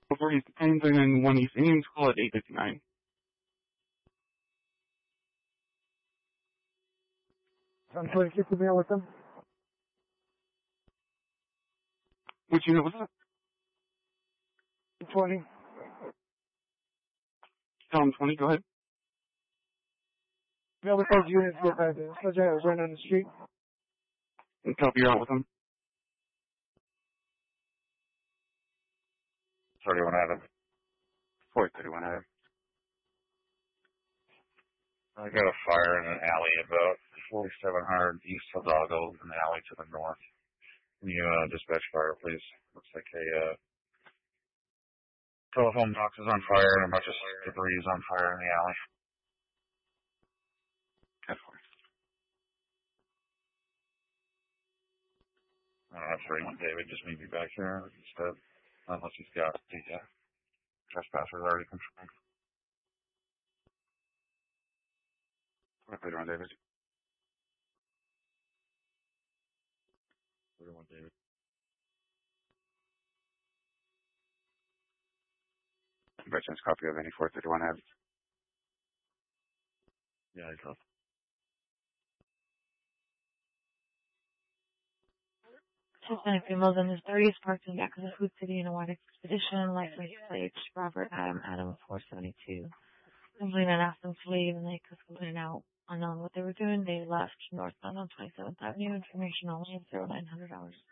4 East Pennington and 1 East Indian School at 8:59. I'm 26 to be with them. Which unit was that? 20. Tell him 20, go ahead. Yeah, with those units real bad. So I was right on the street. Copy, you're out with them. 31 Adam. 431 Adam. I got a fire in an alley about 4700 East Hidalgo, in the alley to the north. Can you dispatch fire, please? Looks like a telephone box is on fire and a bunch of debris is on fire in the alley. That's fine. I don't know if 31 David just meet me back here instead, unless he's got the trespasser already confirmed. 31 David. 31 David. By chance, copy of any 431 Adam. Yeah, I got. Hispanic females in his 30s parked in the back of the Food City in a white expedition, license plate Robert Adam 472. Complainant asked them to leave and they complaining out unknown what they were doing. They left northbound on 27th Avenue. Information only at 0900 hours.